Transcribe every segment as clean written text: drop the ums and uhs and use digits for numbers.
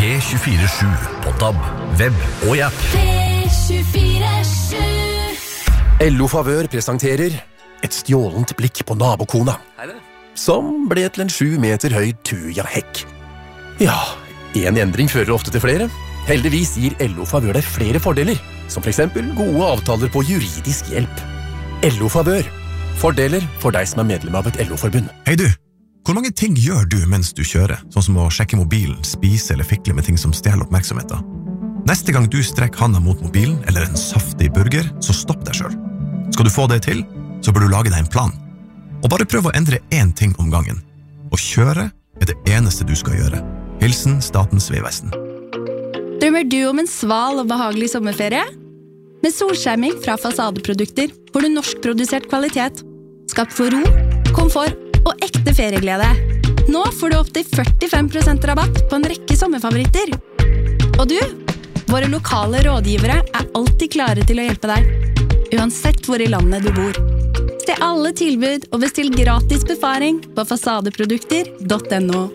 P247 på DAB, web og app. P247. LO Favør presenterer et stjålent blikk på nabokona, som ble til en 7 meter høy tujahekk. Ja, en endring fører ofte til flere. Heldigvis gir LO Favør deg flere fordeler, som for eksempel gode avtaler på juridisk hjelp. LO Favør. Fordeler for deg som er medlem av et LO-forbund. Hei du, hvor mange ting gjør du mens du kjører? Sånn som å sjekke mobilen, spise eller fikle med ting som stjeler oppmerksomheten. Neste gang du strekker handa mot mobilen eller en saftig burger, så stopp deg selv. Skal du få det til, så bør du lage deg en plan. Og bare prøv å endre én ting om gangen. Å kjøre er det eneste du skal gjøre. Hilsen Statens vegvesen. Drømmer du om en sval og behagelig sommerferie? Med solskjerming fra Fasadeprodukter får du norskprodusert kvalitet, skapt for ro, komfort og ekte ferieglede. Nå får du opp til 45% rabatt på en rekke sommerfavoritter. Og du, våre lokale rådgivere er alltid klare til å hjelpe deg, uansett hvor i landet du bor. Se alle tilbud og bestill gratis befaring på fasadeprodukter.no.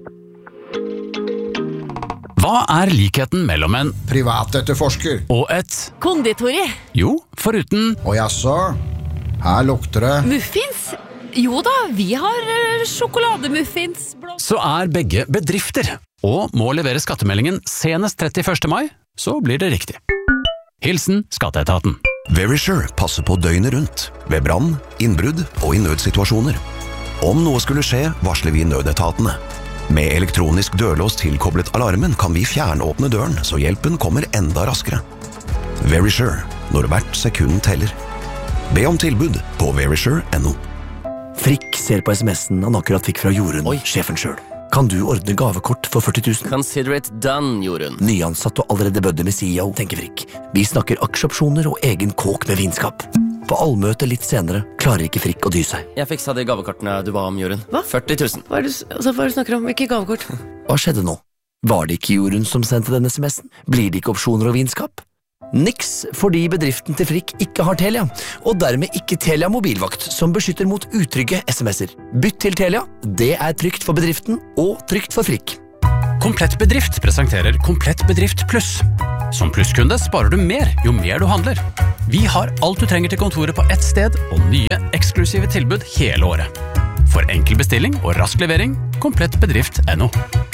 Hva er likheten mellom en privatetterforsker og et Konditori. Jo, foruten og jaså, her lukter det Muffins? Jo da, vi har sjokolademuffins. så er begge bedrifter og må levere skattemeldingen senest 31. mai, så blir det riktig. Hilsen Skatteetaten. Verisure passer på døgnet rundt, ved brann, innbrudd og i nødsituasjoner. Om noe skulle skje, varsler vi nødetatene. Med elektronisk dørlås tilkoblet alarmen kan vi fjernåpne døren, så hjelpen kommer enda raskere. Verisure, når hvert sekund teller. Be om tilbud på verisure.no. Frikk ser på sms'en han akkurat fikk fra Jorunn, sjefen selv. Kan du ordne gavekort for 40 000? Consider it done, Jorunn. Nyansatt og allerede bødde med CEO, tenker Frikk. Vi snakker aksjeopsjoner og egen kåk med vinskap. På allmøte litt senere klarer ikke Frikk å dy seg. Jeg fiksa de gavekortene du ba om, Jorunn. Hva? 40 000. Hva er det du snakker om? Hvilke gavekort? Hva skjedde nå? Var det ikke Jorunn som sendte denne sms'en? Blir det ikke opsjoner og vinskap? Niks, fordi bedriften til Frikk ikke har Telia, og dermed ikke Telia mobilvakt, som beskytter mot utrygge sms'er. Bytt til Telia, det er trygt for bedriften og trygt for Frikk. Komplett Bedrift presenterer Komplett Bedrift Pluss. Som plusskunde sparer du mer jo mer du handler. Vi har alt du trenger til kontoret på ett sted, og nye eksklusive tilbud hele året. For enkel bestilling og rask levering, komplettbedrift.no.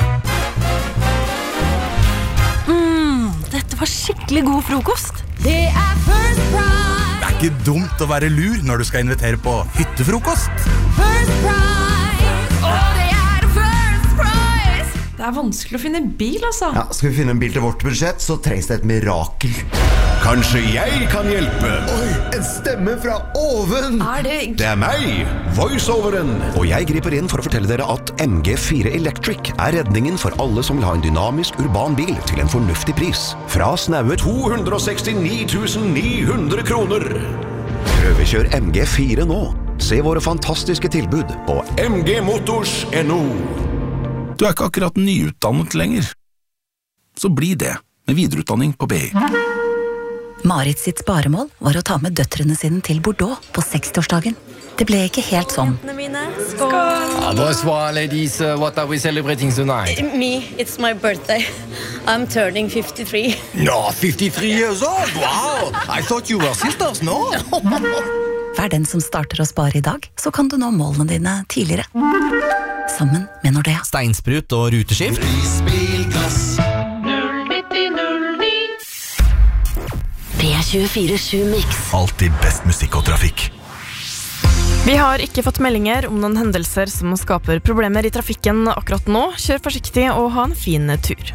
Dette var skikkelig god frokost. Det er First Price. Det er ikke dumt å være lur når du skal invitere på hyttefrokost. First Price. Det er First Price. Det er vanskelig å finne en bil, altså. Ja, skal vi finne en bil til vårt budsjett, så trengs det et mirakel. Kanskje jeg kan hjelpe? Oi, en stemme fra oven! Det er meg, voiceoveren. Og jeg griper inn for å fortelle dere at MG4 Electric er redningen for alle som vil ha en dynamisk urban bil til en fornuftig pris. Fra snaue 269 900 kroner. Prøvekjør MG4 nå. Se våre fantastiske tilbud på mgmotors.no. Du er ikke akkurat nyutdannet lenger. Så bli det med videreutdanning på BI. Marit sitt sparemål var å ta med døtrene sine til Bordeaux på 60-årsdagen. Det ble ikke helt sånn. Skål! Bonsoir, ladies. What are we celebrating tonight? Me, it's my birthday. I'm turning 53. No, 53 years old? Wow! I thought you were sisters, no? Vær den som starter å spare i dag, så kan du nå målene dine tidligere. Sammen med Nordea. Steinsprut og ruteskift. Prisbilgass 09009. P247 Mix. Alltid best musikk og trafikk. Vi har ikke fått meldinger om noen hendelser som skaper problemer i trafikken akkurat nå. Kjør forsiktig og ha en fin tur.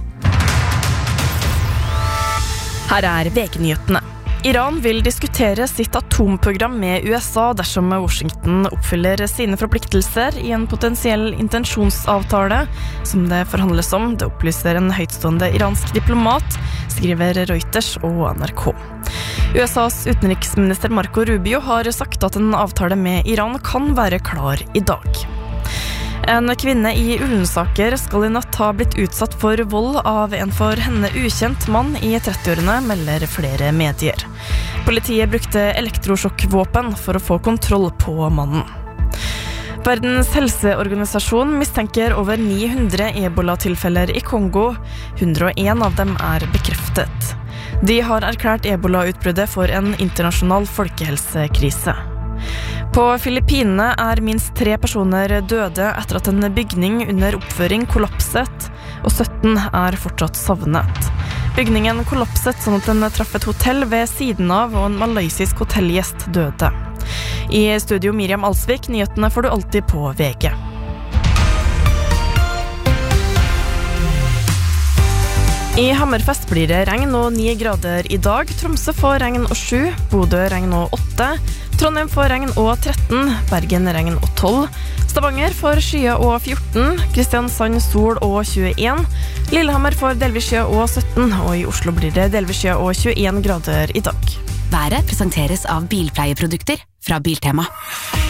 Her er VG-nyhetene. Iran vil diskutere sitt atomprogram med USA dersom Washington oppfyller sine forpliktelser i en potensiell intensjonsavtale som det forhandles om. Det opplyser en høytstående iransk diplomat, skriver Reuters og NRK. USAs utenriksminister Marco Rubio har sagt at en avtale med Iran kan være klar i dag. En kvinne i Ullensaker skal i natt ha blitt utsatt for vold av en for henne ukjent mann i 30-årene, melder flere medier. Politiet brukte elektrosjokkvåpen for å få kontroll på mannen. Verdens helseorganisasjon mistenker over 900 ebola-tilfeller i Kongo. 101 av dem bekreftet. De har erklært ebola-utbruddet for en internasjonal folkehelsekrise. På Filippinene minst 3 personer døde etter at en bygning under oppføring kollapset, og 17 fortsatt savnet. Bygningen kollapset sånn at den traff et hotell ved siden av, og en malaysisk hotellgjest døde. I studio Miriam Alsvik, nyhetene får du alltid på VG. I Hammerfest blir det regn og 9 grader i dag. Tromsø får regn og 7, Bodø regn og 8, Trondheim får regn og 13, Bergen regn og 12, Stavanger får skyer og 14, Kristiansand sol og 21, Lillehammer får delvis skyer og 17, og i Oslo blir det delvis skyer og 21 grader i dag. Været presenteres av bilpleieprodukter fra Biltema.